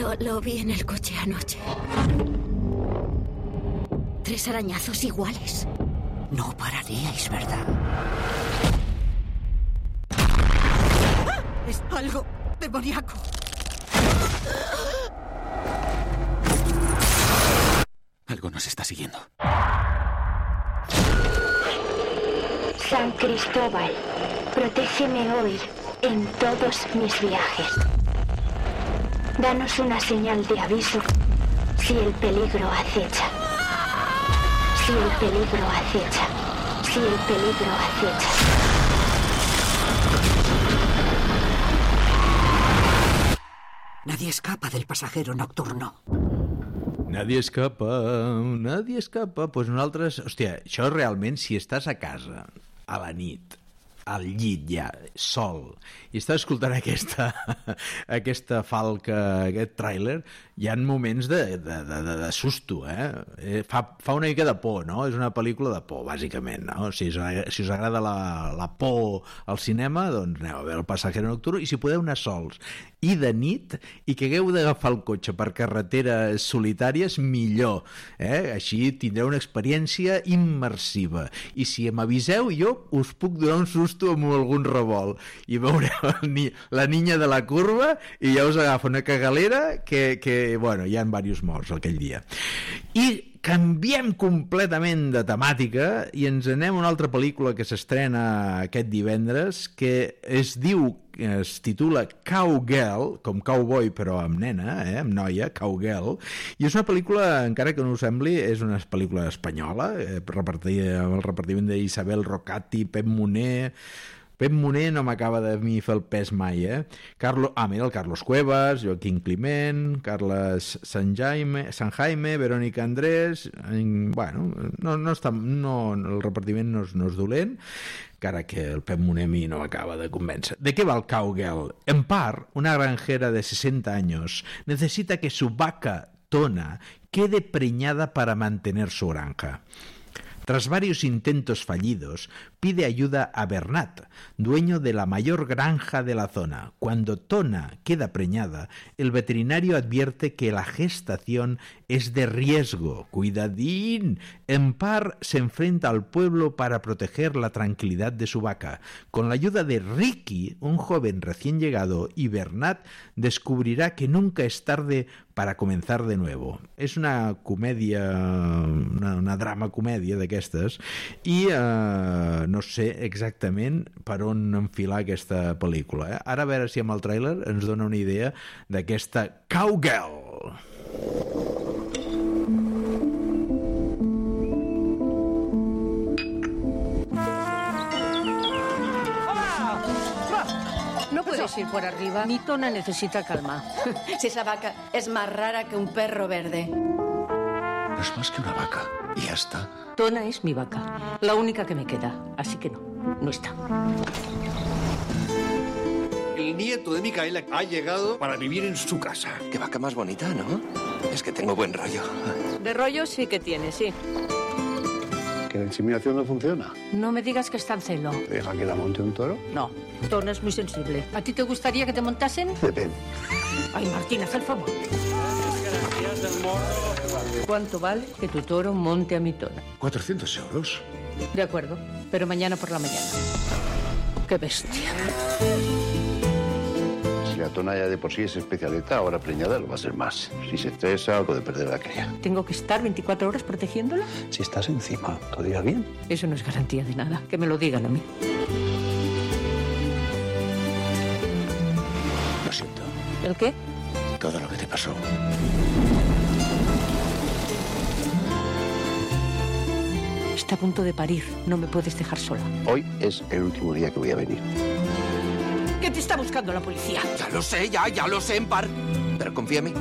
Lo vi en el coche anoche. 3 arañazos iguales. No pararíais, ¿verdad? Es algo demoníaco. Algo nos está siguiendo. San Cristóbal, protégeme hoy en todos mis viajes. Danos una señal de aviso si el peligro acecha. Si el peligro acecha. Si el peligro acecha. Nadie escapa del pasajero nocturno. Nadie escapa. Pues nosaltres... Hòstia, això realment, si estàs a casa, a la nit, al llit ja, sol, i estàs escoltant aquesta falca, aquest tràiler, hi ha moments de susto, fa una mica de por, no? És una pel·lícula de por, bàsicament, no? Si us agrada la por al cinema, doncs aneu a veure El passajero nocturno, i si podeu anar sols i de nit, i que hagueu d'agafar el cotxe per carreteres solitàries, millor, així tindreu una experiència immersiva, i si m'aviseu, jo us puc donar un susto amb algun revolt, i veureu la niña de la curva, i ja us agafa una cagalera que bueno, hi ha diversos morts aquell dia. I canviem completament de temàtica i ens anem a una altra pel·lícula que s'estrena aquest divendres, que es titula Cowgirl, com cowboy però amb nena, amb noia, Cowgirl, i és una pel·lícula, encara que no us sembli, és una pel·lícula espanyola, amb el repartiment d'Isabel Rocati, Pep Moner no m'acaba de mi fer el pes mai, mira, el Carlos Cuevas, Joaquín Climent, Carles Sanjaime, Verónica Andrés, bueno, el repartiment no és dolent, encara que el Pep Moner a mi no acaba de convèncer. ¿De qué va el Cowgirl? En part, una granjera de 60 años necesita que su vaca Tona quede preñada para mantener su granja. Tras varios intentos fallidos, pide ayuda a Bernat, dueño de la mayor granja de la zona. Cuando Tona queda preñada, el veterinario advierte que la gestación es de riesgo. ¡Cuidadín! En par se enfrenta al pueblo para proteger la tranquilidad de su vaca. Con la ayuda de Ricky, un joven recién llegado, y Bernat descubrirá que nunca es tarde para comenzar de nuevo. És una comèdia, una drama-comèdia d'aquestes, i no sé exactament per on enfilar aquesta pel·lícula. Ara a veure si amb el tràiler ens dona una idea d'aquesta Cowgirl. Ir por arriba. Mi Tona necesita calma. Si esa vaca es más rara que un perro verde. No es más que una vaca. Y ya está. Tona es mi vaca. La única que me queda. Así que no está. El nieto de Micaela ha llegado para vivir en su casa. Qué vaca más bonita, ¿no? Es que tengo buen rollo. De rollo sí que tiene, sí. ¿Que la inseminación no funciona? No me digas que está en celo. ¿Deja que la monte un toro? No, Tona es muy sensible. ¿A ti te gustaría que te montasen? Depende. Ay, Martín, haz el favor. ¿Cuánto vale que tu toro monte a mi Tona? 400 euros. De acuerdo, pero mañana por la mañana. ¡Qué bestia! Si la Tona ya de por sí es especialista, ahora preñada lo va a ser más. Si se estresa, puede perder la cría. ¿Tengo que estar 24 horas protegiéndola? Si estás encima, ¿todo irá bien? Eso no es garantía de nada. Que me lo digan a mí. Lo siento. ¿El qué? Todo lo que te pasó. Está a punto de parir. No me puedes dejar sola. Hoy es el último día que voy a venir. ¿Qué te está buscando la policía? Ya lo sé, en par. Pero confía en mí.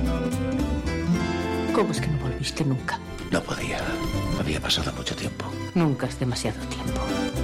¿Cómo es que no volviste nunca? No podía. Había pasado mucho tiempo. Nunca es demasiado tiempo.